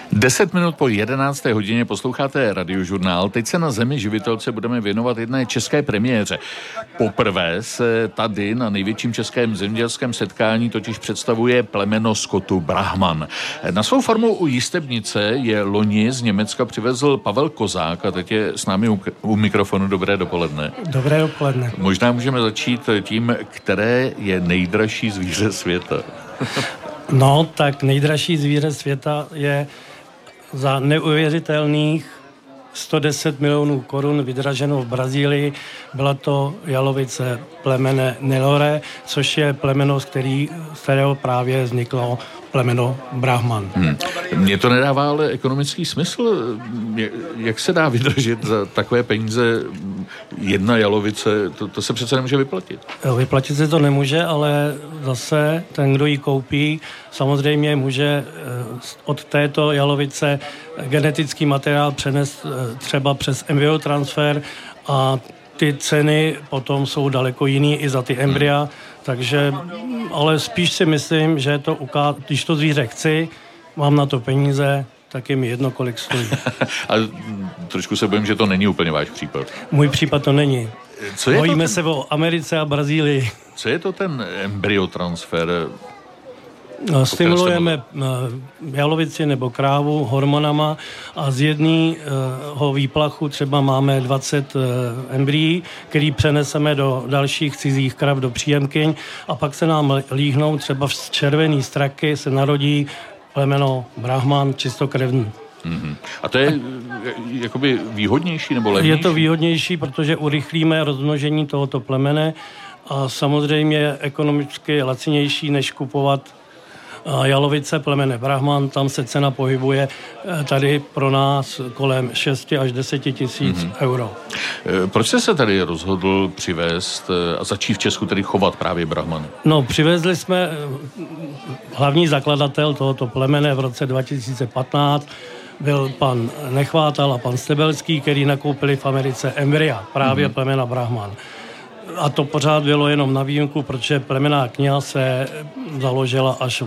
10 minut po 11. hodině posloucháte Radiožurnál. Teď se na Zemi živitelce budeme věnovat jedné české premiéře. Poprvé se tady na největším českém zemědělském setkání totiž představuje plemeno skotu Brahman. Na svou farmu u Jistebnice je loni z Německa přivezl Pavel Kozák a teď je s námi u mikrofonu. Dobré dopoledne. Dobré dopoledne. Možná můžeme začít tím, které je nejdražší zvíře světa. No, tak nejdražší zvíře světa je za neuvěřitelných 110 milionů korun vydraženo v Brazílii. Byla to jalovice plemene Nelore, což je plemeno, z kterého právě vzniklo plemeno Brahman. Mně to nedává ale ekonomický smysl. Jak se dá vydražit za takové peníze jedna jalovice? To se přece nemůže vyplatit. Vyplatit se to nemůže, ale zase ten, kdo ji koupí, samozřejmě může od této jalovice genetický materiál přenést třeba přes embryotransfer a ty ceny potom jsou daleko jiný i za ty embrya, takže, ale spíš si myslím, že to když to zvíře chci, mám na to peníze, tak je mi jedno, kolik stojí. Ale trošku se bojím, že to není úplně váš případ. Můj případ to není. Bojíme se o Americe a Brazílii. Co je to ten embryotransfer? Stimulujeme jalovici nebo krávu hormonama a z jedného výplachu třeba máme 20 embryí, který přeneseme do dalších cizích krav, do příjemkyň a pak se nám líhnou třeba z červený straky se narodí plemeno Brahman čistokrevný. Mm-hmm. A to je jakoby výhodnější nebo levnější? Je to výhodnější, protože urychlíme rozmnožení tohoto plemene a samozřejmě ekonomicky lacinější, než kupovat jalovice plemene Brahman, tam se cena pohybuje tady pro nás kolem 6 až 10 tisíc euro. Proč jste se tady rozhodl přivést a začít v Česku tedy chovat právě Brahmany? No, přivezli jsme hlavní zakladatel tohoto plemene v roce 2015, byl pan Nechvátal a pan Stebelský, který nakoupili v Americe embrya, právě plemena Brahman. A to pořád bylo jenom na výjimku, protože plemenná kniha se založila až